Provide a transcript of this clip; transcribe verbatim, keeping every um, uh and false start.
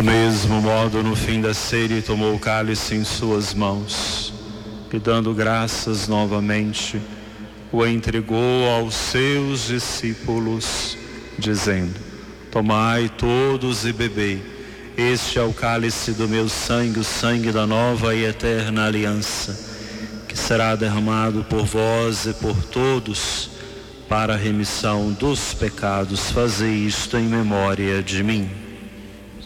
Do mesmo modo, no fim da ceia, tomou o cálice em suas mãos e, dando graças novamente, o entregou aos seus discípulos, dizendo: tomai todos e bebei, este é o cálice do meu sangue, o sangue da nova e eterna aliança, que será derramado por vós e por todos para a remissão dos pecados. Fazei isto em memória de mim.